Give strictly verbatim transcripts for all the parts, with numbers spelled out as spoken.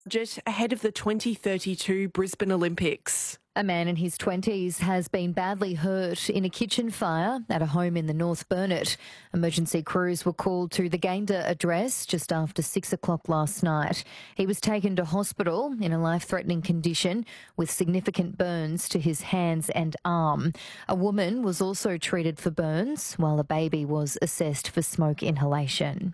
budget ahead of the twenty thirty-two Brisbane Olympics. A man in his twenties has been badly hurt in a kitchen fire at a home in the North Burnett. Emergency crews were called to the Gayndah address just after six o'clock last night. He was taken to hospital in a life-threatening condition with significant burns to his hands and arm. A woman was also treated for burns, while a baby was assessed for smoke inhalation.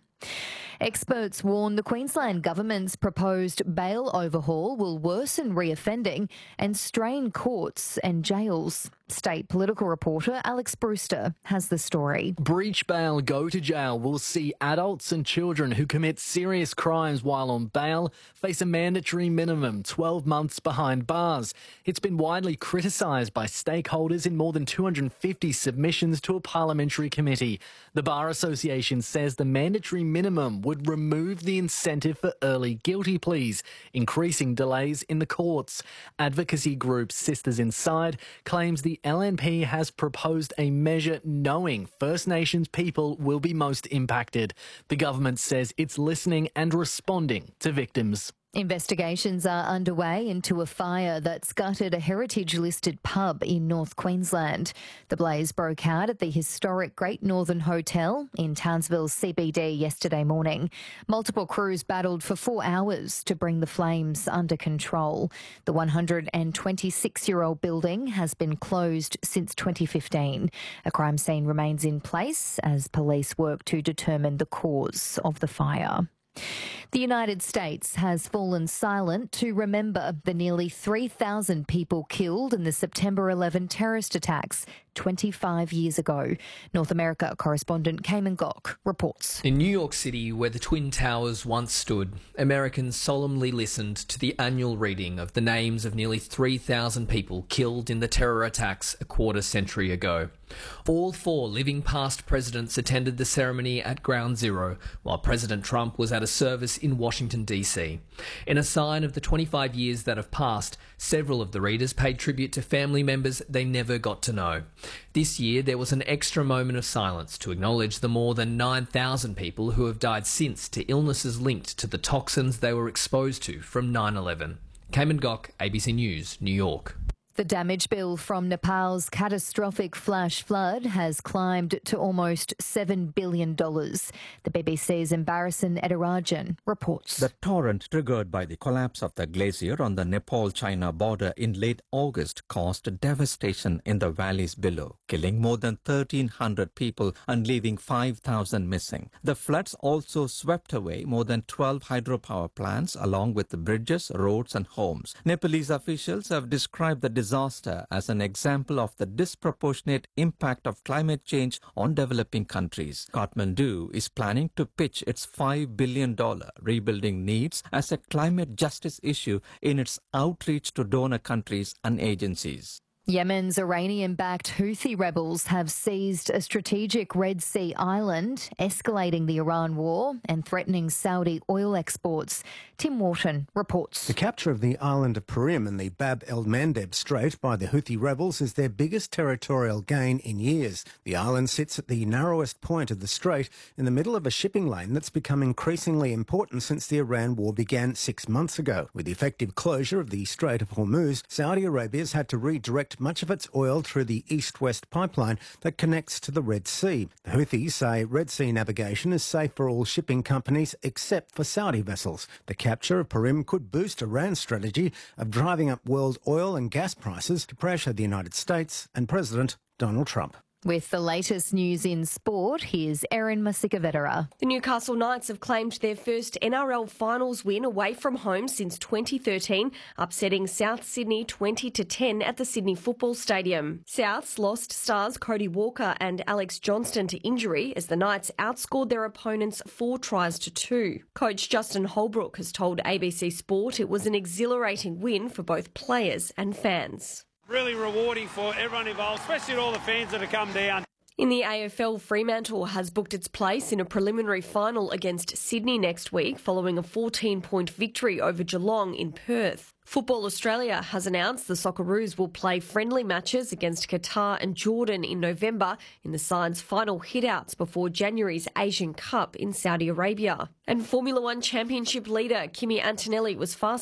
Experts warn the Queensland Government's proposed bail overhaul will worsen reoffending and strain courts and jails. State political reporter Alex Brewster has the story. Breach bail, go to jail will see adults and children who commit serious crimes while on bail face a mandatory minimum twelve months behind bars. It's been widely criticised by stakeholders in more than two hundred fifty submissions to a parliamentary committee. The Bar Association says the mandatory minimum would remove the incentive for early guilty pleas, increasing delays in the courts. Advocacy group Sisters Inside claims the L N P has proposed a measure knowing First Nations people will be most impacted. The government says it's listening and responding to victims. Investigations are underway into a fire that's gutted a heritage-listed pub in North Queensland. The blaze broke out at the historic Great Northern Hotel in Townsville's C B D yesterday morning. Multiple crews battled for four hours to bring the flames under control. The one hundred twenty-six-year-old building has been closed since twenty fifteen. A crime scene remains in place as police work to determine the cause of the fire. The United States has fallen silent to remember the nearly three thousand people killed in the September eleventh terrorist attacks twenty-five years ago. North America correspondent Cayman Gok reports. In New York City, where the Twin Towers once stood, Americans solemnly listened to the annual reading of the names of nearly three thousand people killed in the terror attacks a quarter century ago. All four living past presidents attended the ceremony at Ground Zero, while President Trump was at a service in Washington, D C. In a sign of the twenty-five years that have passed, several of the readers paid tribute to family members they never got to know. This year, there was an extra moment of silence to acknowledge the more than nine thousand people who have died since to illnesses linked to the toxins they were exposed to from nine eleven. Cayman Gok, A B C News, New York. The damage bill from Nepal's catastrophic flash flood has climbed to almost seven billion dollars. The B B C's Embarrassan Edirajan reports. The torrent triggered by the collapse of the glacier on the Nepal-China border in late August caused devastation in the valleys below, killing more than thirteen hundred people and leaving five thousand missing. The floods also swept away more than twelve hydropower plants along with the bridges, roads and homes. Nepalese officials have described the disaster as an example of the disproportionate impact of climate change on developing countries. Kathmandu is planning to pitch its five billion dollars rebuilding needs as a climate justice issue in its outreach to donor countries and agencies. Yemen's Iranian-backed Houthi rebels have seized a strategic Red Sea island, escalating the Iran war and threatening Saudi oil exports. Tim Wharton reports. The capture of the island of Purim in the Bab el-Mandeb Strait by the Houthi rebels is their biggest territorial gain in years. The island sits at the narrowest point of the strait in the middle of a shipping lane that's become increasingly important since the Iran war began six months ago. With the effective closure of the Strait of Hormuz, Saudi Arabia's had to redirect much of its oil through the east-west pipeline that connects to the Red Sea. The Houthis say Red Sea navigation is safe for all shipping companies except for Saudi vessels. The capture of Purim could boost Iran's strategy of driving up world oil and gas prices to pressure the United States and President Donald Trump. With the latest news in sport, here's Erin Masikavedera. The Newcastle Knights have claimed their first N R L finals win away from home since twenty thirteen, upsetting South Sydney twenty to ten at the Sydney Football Stadium. Souths lost stars Cody Walker and Alex Johnston to injury as the Knights outscored their opponents four tries to two. Coach Justin Holbrook has told A B C Sport it was an exhilarating win for both players and fans. Really rewarding for everyone involved, especially all the fans that have come down. In the A F L, Fremantle has booked its place in a preliminary final against Sydney next week following a fourteen-point victory over Geelong in Perth. Football Australia has announced the Socceroos will play friendly matches against Qatar and Jordan in November in the side's final hitouts before January's Asian Cup in Saudi Arabia. And Formula One Championship leader Kimi Antonelli was fast